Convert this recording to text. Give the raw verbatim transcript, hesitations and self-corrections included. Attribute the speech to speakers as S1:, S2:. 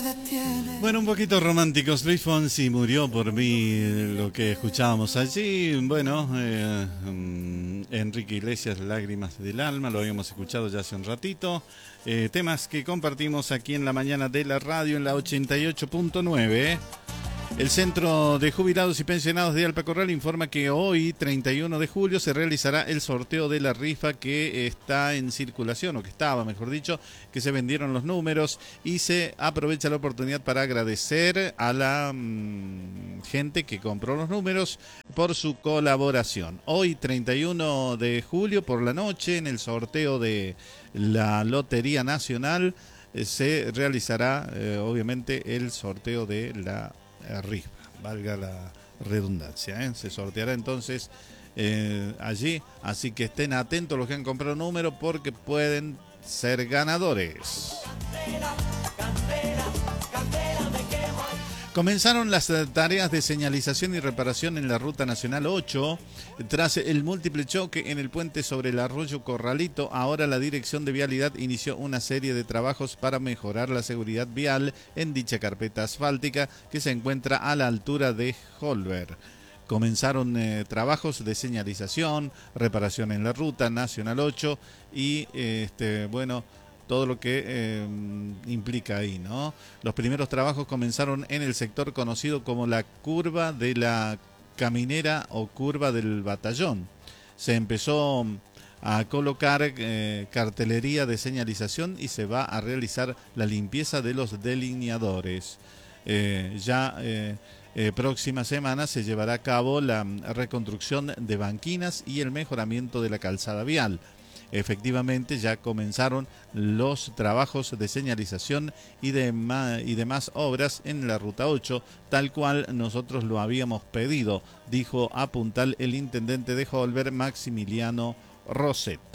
S1: Bueno, un poquito románticos. Luis Fonsi murió por mí, lo que escuchábamos allí. Bueno, eh, um, Enrique Iglesias, Lágrimas del Alma, lo habíamos escuchado ya hace un ratito. Eh, temas que compartimos aquí en la mañana de la radio en la ochenta y ocho punto nueve. El Centro de Jubilados y Pensionados de Alpacorral informa que hoy, treinta y uno de julio, se realizará el sorteo de la rifa que está en circulación, o que estaba, mejor dicho, que se vendieron los números y se aprovecha la oportunidad para agradecer a la mmm, gente que compró los números por su colaboración. Hoy, treinta y uno de julio, por la noche, en el sorteo de la Lotería Nacional, eh, se realizará, eh, obviamente, el sorteo de la rifa, valga la redundancia, ¿eh? Se sorteará entonces eh, allí, así que estén atentos los que han comprado número porque pueden ser ganadores. Comenzaron las tareas de señalización y reparación en la Ruta Nacional ocho. Tras el múltiple choque en el puente sobre el arroyo Corralito, ahora la Dirección de Vialidad inició una serie de trabajos para mejorar la seguridad vial en dicha carpeta asfáltica que se encuentra a la altura de Holber. Comenzaron eh, trabajos de señalización, reparación en la Ruta Nacional ocho y, eh, este, bueno... todo lo que eh, implica ahí, ¿no? Los primeros trabajos comenzaron en el sector conocido como la curva de la caminera o curva del batallón. Se empezó a colocar eh, cartelería de señalización y se va a realizar la limpieza de los delineadores. Eh, ya eh, eh, próxima semana se llevará a cabo la reconstrucción de banquinas y el mejoramiento de la calzada vial. Efectivamente, ya comenzaron los trabajos de señalización y, de y demás obras en la Ruta ocho, tal cual nosotros lo habíamos pedido, dijo a puntal el intendente de Holber, Maximiliano Roset.